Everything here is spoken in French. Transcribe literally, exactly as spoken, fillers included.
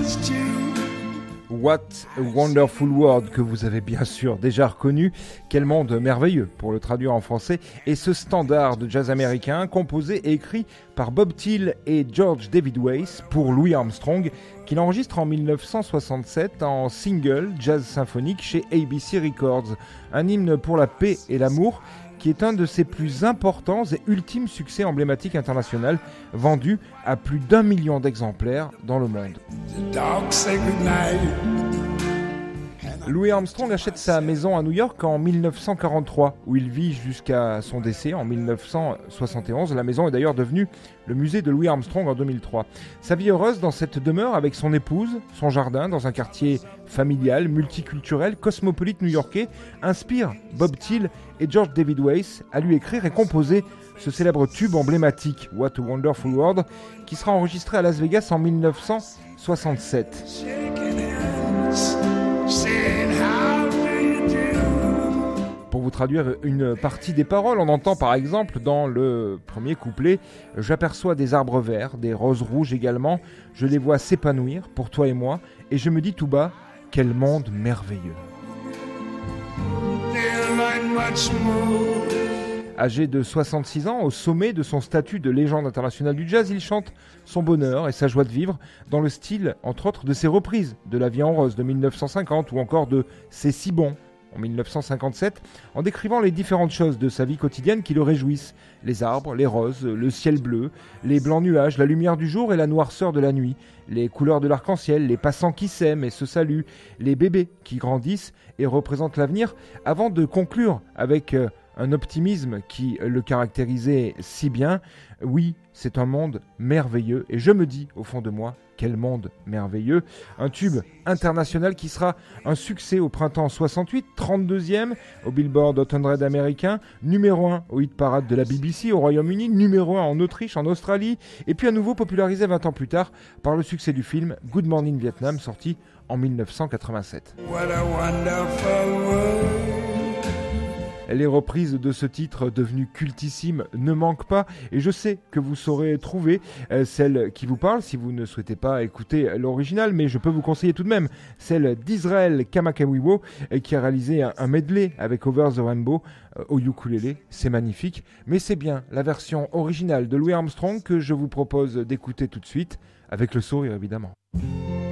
What a Wonderful World, que vous avez bien sûr déjà reconnu. Quel monde merveilleux, pour le traduire en français. Et ce standard de jazz américain, composé et écrit par Bob Thiele et George David Weiss pour Louis Armstrong, qu'il enregistre en dix-neuf cent soixante-sept en single jazz symphonique chez A B C Records. Un hymne pour la paix et l'amour, qui est un de ses plus importants et ultimes succès emblématiques internationaux, vendu à plus d'un million d'exemplaires dans le monde. Louis Armstrong achète sa maison à New York en dix-neuf cent quarante-trois, où il vit jusqu'à son décès en dix-neuf cent soixante et onze. La maison est d'ailleurs devenue le musée de Louis Armstrong en deux mille trois. Sa vie heureuse dans cette demeure avec son épouse, son jardin, dans un quartier familial, multiculturel, cosmopolite new-yorkais, inspire Bob Thiele et George David Weiss à lui écrire et composer ce célèbre tube emblématique, What a Wonderful World, qui sera enregistré à Las Vegas en dix-neuf cent soixante-sept. Pour vous traduire une partie des paroles, on entend par exemple dans le premier couplet « J'aperçois des arbres verts, des roses rouges également, je les vois s'épanouir pour toi et moi, et je me dis tout bas, quel monde merveilleux !» Âgé de soixante-six ans, au sommet de son statut de légende internationale du jazz, il chante son bonheur et sa joie de vivre dans le style, entre autres, de ses reprises de La vie en rose de dix-neuf cent cinquante ou encore de C'est si bon en dix-neuf cent cinquante-sept, en décrivant les différentes choses de sa vie quotidienne qui le réjouissent. Les arbres, les roses, le ciel bleu, les blancs nuages, la lumière du jour et la noirceur de la nuit, les couleurs de l'arc-en-ciel, les passants qui s'aiment et se saluent, les bébés qui grandissent et représentent l'avenir, avant de conclure avec euh, un optimisme qui le caractérisait si bien. Oui, c'est un monde merveilleux et je me dis au fond de moi, quel monde merveilleux. Un tube international qui sera un succès au printemps soixante-huit, trente-deuxième au Billboard Hot cent américain, numéro un au hit parade de la B B C au Royaume-Uni, numéro un en Autriche, en Australie, et puis à nouveau popularisé vingt ans plus tard par le succès du film Good Morning Vietnam, sorti en dix-neuf cent quatre-vingt-sept. What a wonderful world. Les reprises de ce titre devenu cultissime ne manquent pas et je sais que vous saurez trouver euh, celle qui vous parle si vous ne souhaitez pas écouter l'original, mais je peux vous conseiller tout de même celle d'Israël Kamakawiwo euh, qui a réalisé un, un medley avec Over the Rainbow euh, au ukulélé. C'est magnifique, mais c'est bien la version originale de Louis Armstrong que je vous propose d'écouter tout de suite, avec le sourire évidemment.